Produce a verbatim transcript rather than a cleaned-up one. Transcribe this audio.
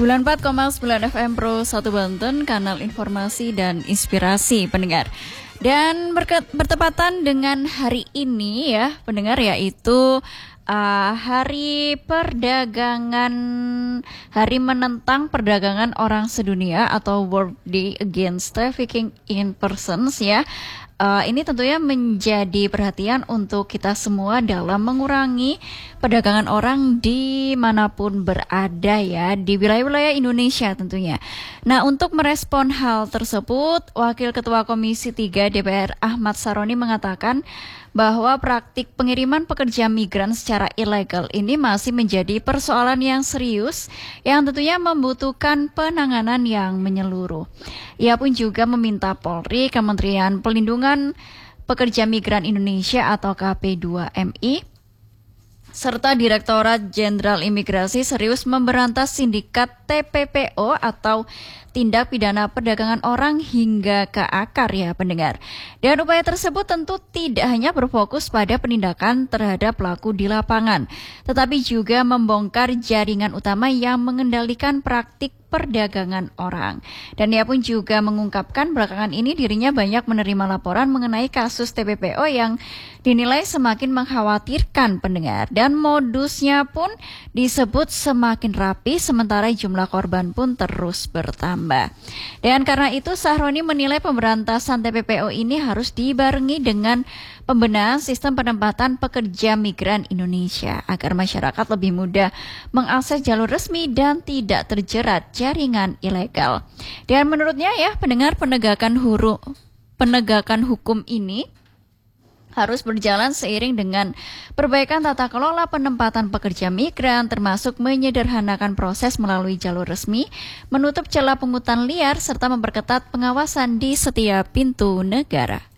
sembilan puluh empat koma sembilan F M Pro satu Banten, kanal informasi dan inspirasi pendengar. Dan berke- bertepatan dengan hari ini ya pendengar, yaitu uh, hari perdagangan, hari menentang perdagangan orang sedunia atau World Day Against Trafficking in Persons ya. Uh, ini tentunya menjadi perhatian untuk kita semua dalam mengurangi perdagangan orang dimanapun berada ya, di wilayah-wilayah Indonesia tentunya. Nah, untuk merespon hal tersebut, Wakil Ketua Komisi tiga D P R Ahmad Saroni mengatakan bahwa praktik pengiriman pekerja migran secara ilegal ini masih menjadi persoalan yang serius yang tentunya membutuhkan penanganan yang menyeluruh. Ia pun juga meminta Polri, Kementerian Perlindungan Pekerja Migran Indonesia atau K P dua M I, serta Direktorat Jenderal Imigrasi serius memberantas sindikat T P P O atau tindak pidana perdagangan orang hingga ke akar ya pendengar. Dan upaya tersebut tentu tidak hanya berfokus pada penindakan terhadap pelaku di lapangan, tetapi juga membongkar jaringan utama yang mengendalikan praktik perdagangan orang. Dan ia pun juga mengungkapkan belakangan ini dirinya banyak menerima laporan mengenai kasus T P P O yang dinilai semakin mengkhawatirkan pendengar, dan modusnya pun disebut semakin rapi sementara jumlah korban pun terus bertambah. Dan karena itu Sahroni menilai pemberantasan T P P O ini harus dibarengi dengan pembenahan sistem penempatan pekerja migran Indonesia agar masyarakat lebih mudah mengakses jalur resmi dan tidak terjerat jaringan ilegal. Dan menurutnya ya pendengar, penegakan huru, penegakan hukum ini harus berjalan seiring dengan perbaikan tata kelola penempatan pekerja migran, termasuk menyederhanakan proses melalui jalur resmi, menutup celah pungutan liar, serta memperketat pengawasan di setiap pintu negara.